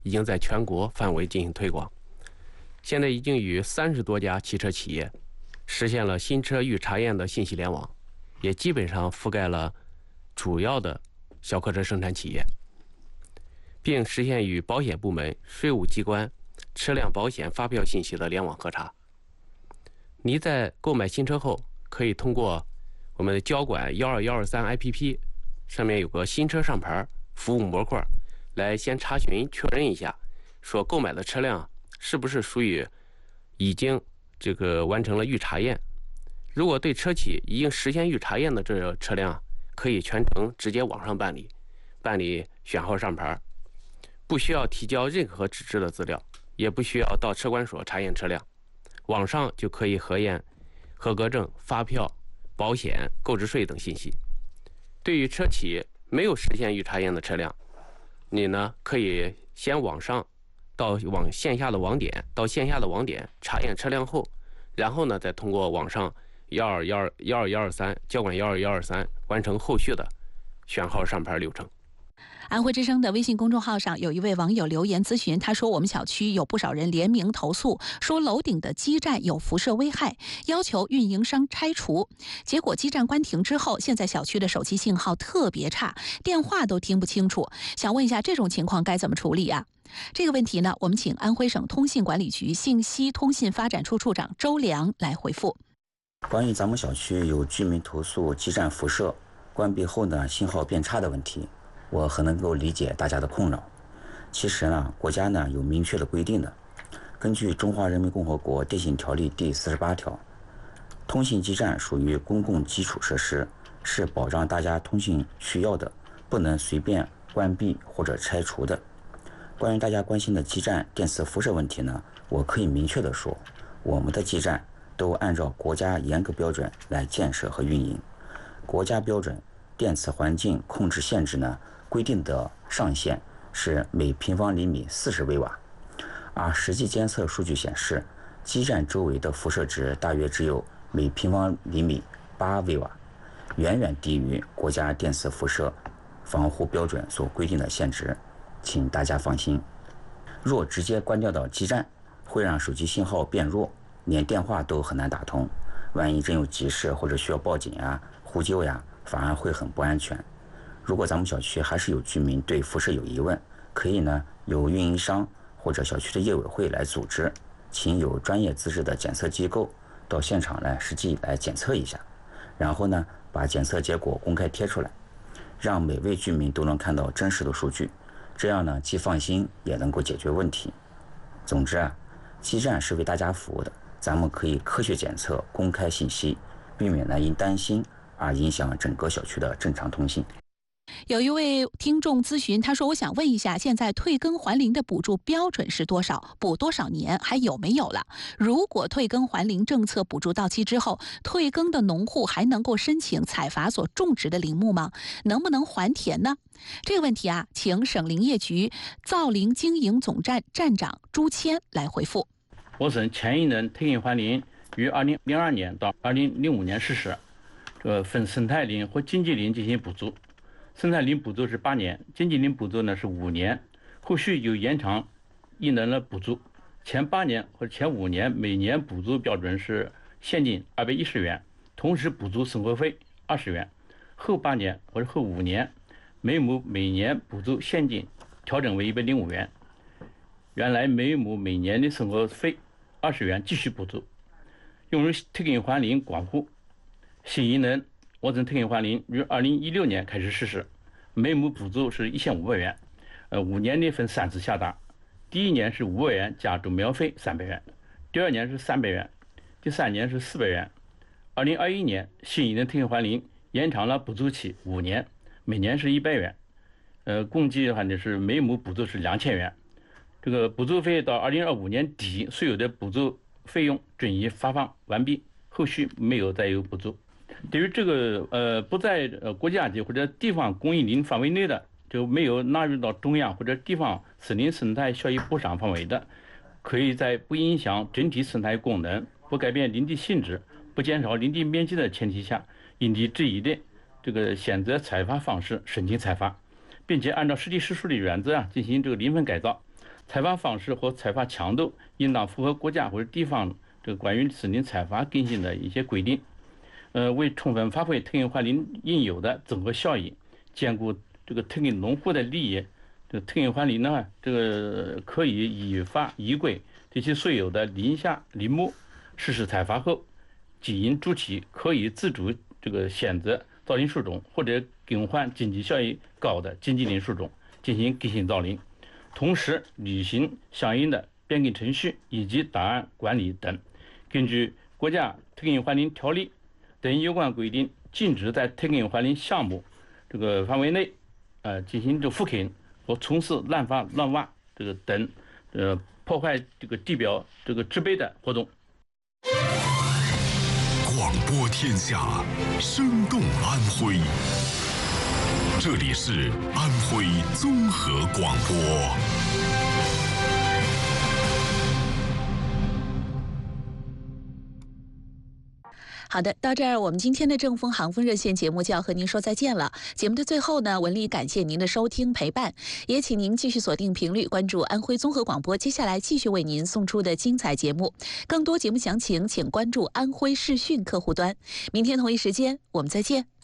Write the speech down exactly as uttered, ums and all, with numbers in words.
已经在全国范围进行推广，现在已经与三十多家汽车企业实现了新车预查验的信息联网，也基本上覆盖了主要的小客车生产企业，并实现与保险部门、税务机关车辆保险发票信息的联网核查。你在购买新车后，可以通过我们的交管幺二幺二三 A P P 上面有个新车上牌服务模块，来先查询确认一下，说购买的车辆是不是属于已经这个完成了预查验。如果对车企已经实现预查验的这个车辆，可以全程直接网上办理，办理选号上牌，不需要提交任何纸质的资料，也不需要到车管所查验车辆，网上就可以核验合格证、发票、保险、购置税等信息。对于车企没有实现预查验的车辆，你呢可以先网上到网线下的网点，到线下的网点查验车辆后，然后呢再通过网上幺二幺二幺二幺二三交管幺二幺二三完成后续的选号上牌流程。 安徽之声的微信公众号上有一位网友留言咨询，他说我们小区有不少人联名投诉，说楼顶的基站有辐射危害，要求运营商拆除。结果基站关停之后，现在小区的手机信号特别差，电话都听不清楚。想问一下，这种情况该怎么处理啊？这个问题呢，我们请安徽省通信管理局信息通信发展处处长周良来回复。 关于咱们小区有居民投诉基站辐射关闭后呢信号变差的问题，我很能够理解大家的困扰。其实呢，国家呢有明确的规定的，根据《中华人民共和国电信条例》第四十八条，通信基站属于公共基础设施，是保障大家通信需要的，不能随便关闭或者拆除的。关于大家关心的基站电磁辐射问题呢，我可以明确的说，我们的基站都按照国家严格标准来建设和运营。国家标准电磁环境控制限制呢规定的上限是每平方厘米四十微瓦，而实际监测数据显示，基站周围的辐射值大约只有每平方厘米八微瓦，远远低于国家电磁辐射防护标准所规定的限值，请大家放心。若直接关掉到基站，会让手机信号变弱，连电话都很难打通，万一真有急事或者需要报警呀、呼救呀，反而会很不安全。如果咱们小区还是有居民对辐射有疑问，可以呢由运营商或者小区的业委会来组织，请有专业资质的检测机构到现场来实际来检测一下，然后呢把检测结果公开贴出来，让每位居民都能看到真实的数据，这样呢既放心也能够解决问题。总之啊，基站是为大家服务的，咱们可以科学检测，公开信息，避免呢因担心而影响整个小区的正常通信。 有一位听众咨询，他说我想问一下，现在退耕还林的补助标准是多少？补多少年？还有没有了？如果退耕还林政策补助到期之后，退耕的农户还能够申请采伐所种植的林木吗？能不能还田呢？这个问题啊，请省林业局造林经营总站站长朱谦来回复。 我省前一轮退耕还林于二零零二年到二零零五年实施，这分生态林和经济林进行补助。生态林补助是八年，经济林补助呢是五年，后续有延长一轮的补助。前八年或者前五年每年补助标准是现金二百一十元，同时补助生活费二十元。后八年或者后五年，每亩每年补助现金调整为一百零五元，原来每亩每年的生活费二十元继续补助，用于退耕还林广户。新一轮我省退耕还林于二零一六年开始实施，每亩补助是一千五百元，呃，五年内分三次下达。第一年是五百元加种苗费三百元，第二年是三百元，第三年是四百元。二零二一年新一轮退耕还林延长了补助期五年，每年是一百元，呃，共计的话呢是每亩补助是两千元。这个补助费到二零二五年底，所有的补助费用均已发放完毕，后续没有再有补助。对于这个呃不在呃国家级或者地方公益林范围内的，就没有纳入到中央或者地方森林生态效益补偿范围的，可以在不影响整体生态功能、不改变林地性质、不减少林地面积的前提下，因地制宜的这个选择采伐方式申请采伐，并且按照实地实数的原则啊进行这个林分改造。 采伐方式和采伐强度应当符合国家或者地方这个关于森林采伐更新的一些规定。呃，为充分发挥特根换林应有的综合效益，兼顾这个特根农户的利益，这个特根换林呢，这个可以依法依规对其所有的林下林木实施采伐后，基因主体可以自主这个选择造林树种或者更换经济效益高的经济林树种进行更新造林，同时履行相应的变更程序以及档案管理等。根据国家特根换林条例等有关规定，禁止在特根换林项目这个范围内，呃，进行这复垦和从事滥伐滥挖这个等，呃，破坏这个地表这个植被的活动。 广播天下，生动安徽。这里是安徽综合广播。 好的，到这儿我们今天的正风航风热线节目就要和您说再见了。节目的最后呢，文丽感谢您的收听陪伴，也请您继续锁定频率，关注安徽综合广播，接下来继续为您送出的精彩节目。更多节目详情，请关注安徽视讯客户端。明天同一时间，我们再见。